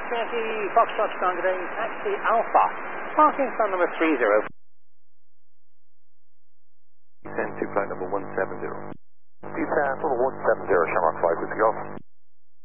Whiskey Yankee Foxtrot Tango Taxi Alpha. Parking on number 30. 10 to flight number 170. Descent level 170, Shamrock 5 with the Golf.